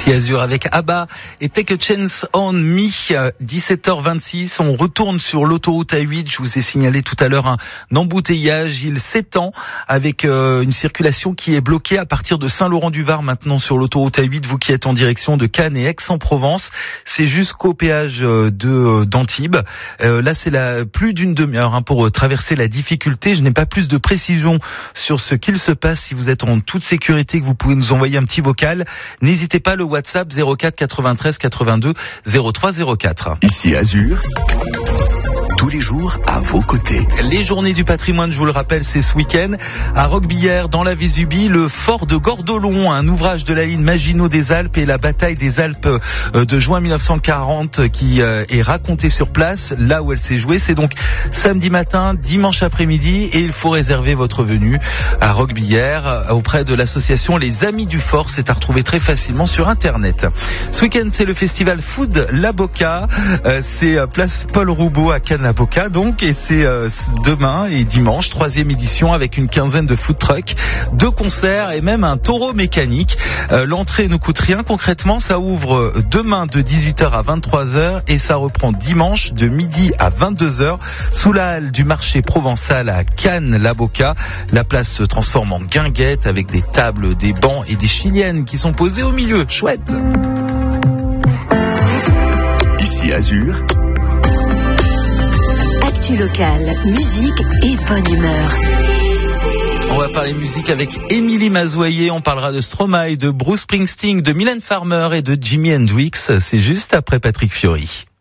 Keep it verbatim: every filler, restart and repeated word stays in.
Ici Azur avec Abba et Take a Chance on Me. dix-sept heures vingt-six, on retourne sur l'autoroute A huit. Je vous ai signalé tout à l'heure un embouteillage. Il s'étend avec euh, une circulation qui est bloquée à partir de Saint-Laurent-du-Var maintenant sur l'autoroute A huit. Vous qui êtes en direction de Cannes et Aix-en-Provence, c'est jusqu'au péage de d'Antibes. Euh, là, c'est la plus d'une demi-heure hein, pour traverser la difficulté. Je n'ai pas plus de précision sur ce qu'il se passe. Si vous êtes en toute sécurité, que vous pouvez nous envoyer un petit vocal. N'hésitez pas, le WhatsApp zéro quatre quatre-vingt-treize quatre-vingt-deux zéro trois zéro quatre. Ici Azur, tous les jours à vos côtés. Les journées du patrimoine, je vous le rappelle, c'est ce week-end à Roquebillière, dans la Vésubie, le fort de Gordolon, un ouvrage de la ligne Maginot des Alpes et la bataille des Alpes de juin mille neuf cent quarante qui est racontée sur place, là où elle s'est jouée. C'est donc samedi matin, dimanche après-midi, et il faut réserver votre venue à Roquebillière auprès de l'association Les Amis du Fort. C'est à retrouver très facilement sur Internet. Ce week-end, c'est le festival Food La Boca. Euh, c'est place Paul Roubaud à Cannes. Boca donc, et c'est euh, demain et dimanche, troisième édition avec une quinzaine de food trucks, deux concerts et même un taureau mécanique. Euh, l'entrée ne coûte rien concrètement, ça ouvre demain de dix-huit heures à vingt-trois heures et ça reprend dimanche de midi à vingt-deux heures sous la halle du marché provençal à Cannes-la Boca. La place se transforme en guinguette avec des tables, des bancs et des chiliennes qui sont posées au milieu. Chouette. Ici Azur, actu local, musique et bonne humeur. On va parler musique avec Émilie Mazoyer. On parlera de Stromae, de Bruce Springsteen, de Mylène Farmer et de Jimi Hendrix. C'est juste après Patrick Fiori.